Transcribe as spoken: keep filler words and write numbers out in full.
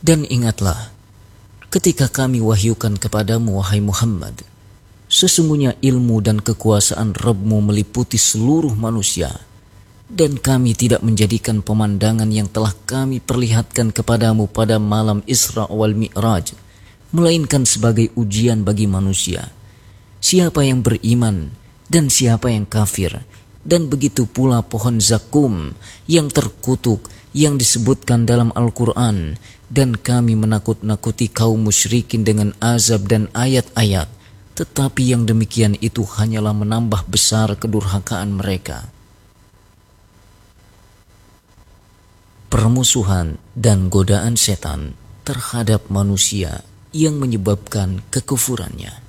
Dan ingatlah, ketika kami wahyukan kepadamu, wahai Muhammad, sesungguhnya ilmu dan kekuasaan Rabb-Mu meliputi seluruh manusia, dan kami tidak menjadikan pemandangan yang telah kami perlihatkan kepadamu pada malam Isra wal Mi'raj, melainkan sebagai ujian bagi manusia, siapa yang beriman dan siapa yang kafir. Dan begitu pula pohon zakum yang terkutuk yang disebutkan dalam Al-Quran, dan kami menakut-nakuti kaum musyrikin dengan azab dan ayat-ayat, tetapi yang demikian itu hanyalah menambah besar kedurhakaan mereka. Permusuhan dan godaan setan terhadap manusia yang menyebabkan kekufurannya.